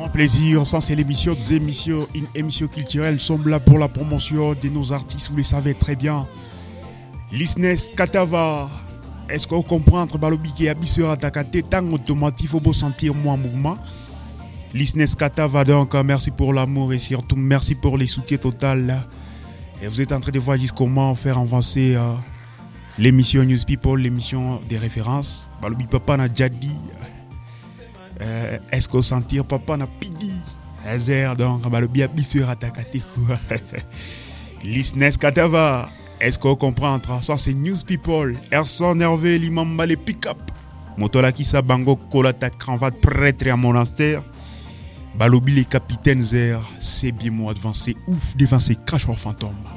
Grand plaisir, ça c'est l'émission des émissions, une émission culturelle. Nous sommes là pour la promotion de nos artistes, vous le savez très bien. Listeners Katava, est-ce qu'on comprend entre Balobi et Abissera Takate, tant automatique, il faut sentir moi en mouvement. Listeners Katava, donc merci pour l'amour et surtout merci pour les soutiens total. Et vous êtes en train de voir juste comment faire avancer l'émission News People, l'émission des références. Balobi Papa n'a déjà dit. Est-ce qu'on sentir Papa n'a pidi. Donc Balobi Abissera Takate. Listeners Katava. Est-ce qu'on comprend entre ça c'est News People, Erson Hervé, Limamba les pick-up, Motola Kissa Bango Kolata Cravate prêtre à monastère, Balobi les capitaines Zer, c'est bien moi devant c'est ouf, devant c'est crash en fantôme.